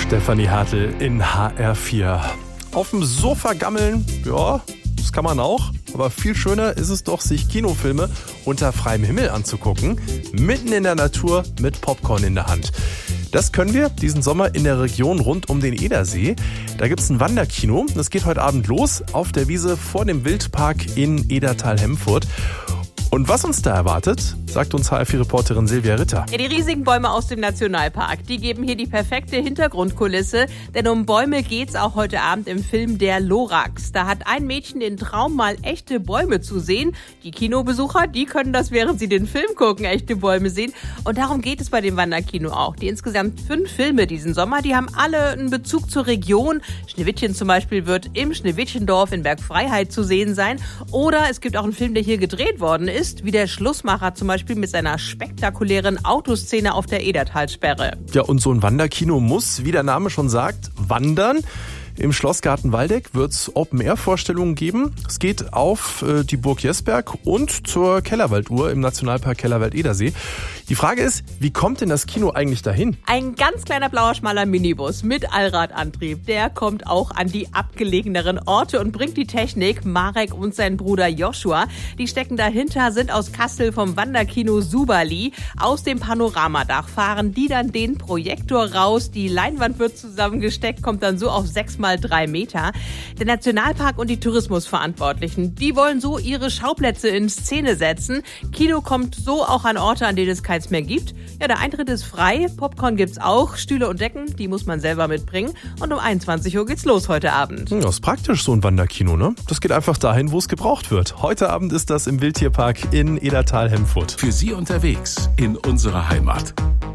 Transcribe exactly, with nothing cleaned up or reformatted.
Stefanie Hartl in H R vier. Auf dem Sofa gammeln, ja, das kann man auch. Aber viel schöner ist es doch, sich Kinofilme unter freiem Himmel anzugucken. Mitten in der Natur mit Popcorn in der Hand. Das können wir diesen Sommer in der Region rund um den Edersee. Da gibt's ein Wanderkino. Das geht heute Abend los auf der Wiese vor dem Wildpark in Edertal-Hemfurt. Und was uns da erwartet, sagt uns H R vier-Reporterin Silvia Ritter. Ja, die riesigen Bäume aus dem Nationalpark, die geben hier die perfekte Hintergrundkulisse. Denn um Bäume geht's auch heute Abend im Film Der Lorax. Da hat ein Mädchen den Traum, mal echte Bäume zu sehen. Die Kinobesucher, die können das, während sie den Film gucken, echte Bäume sehen. Und darum geht es bei dem Wanderkino auch. Die insgesamt fünf Filme diesen Sommer, die haben alle einen Bezug zur Region. Schneewittchen zum Beispiel wird im Schneewittchendorf in Bergfreiheit zu sehen sein. Oder es gibt auch einen Film, der hier gedreht worden ist. Ist, wie der Schlussmacher zum Beispiel mit seiner spektakulären Autoszene auf der Edertalsperre. Ja, und so ein Wanderkino muss, wie der Name schon sagt, wandern. Im Schlossgarten Waldeck wird es Open-Air-Vorstellungen geben. Es geht auf äh, die Burg Jesberg und zur Kellerwalduhr im Nationalpark Kellerwald-Edersee. Die Frage ist, wie kommt denn das Kino eigentlich dahin? Ein ganz kleiner blauer, schmaler Minibus mit Allradantrieb. Der kommt auch an die abgelegeneren Orte und bringt die Technik. Marek und sein Bruder Joshua, die stecken dahinter, sind aus Kassel vom Wanderkino Subali. Aus dem Panoramadach fahren die dann den Projektor raus. Die Leinwand wird zusammengesteckt, kommt dann so auf sechs mal drei Meter. Der Nationalpark und die Tourismusverantwortlichen, die wollen so ihre Schauplätze in Szene setzen. Kino kommt so auch an Orte, an denen es keins mehr gibt. Ja, der Eintritt ist frei, Popcorn gibt's auch, Stühle und Decken, die muss man selber mitbringen. Und um einundzwanzig Uhr geht's los heute Abend. Ja, das ist praktisch, so ein Wanderkino, ne? Das geht einfach dahin, wo es gebraucht wird. Heute Abend ist das im Wildtierpark in Edertal-Hemfurt. Für Sie unterwegs in unserer Heimat.